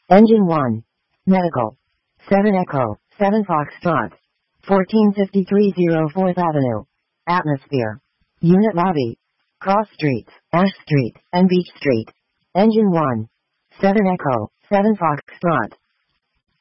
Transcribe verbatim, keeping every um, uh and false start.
Engine one. Medical. seven Echo, seven Foxtrot. fourteen fifty-three oh fourth Avenue. Atmosphere. Unit lobby. Cross Streets, Ash Street, and Beach Street. Engine one. seven Echo, seven Foxtrot.